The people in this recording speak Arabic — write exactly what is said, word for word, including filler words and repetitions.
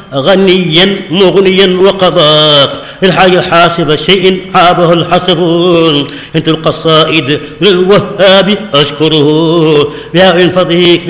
غنيا مغنيا وقضاك الحي حاسب شيء عابه الحسبون. انت القصائد للوهاب أشكره بها من فضلك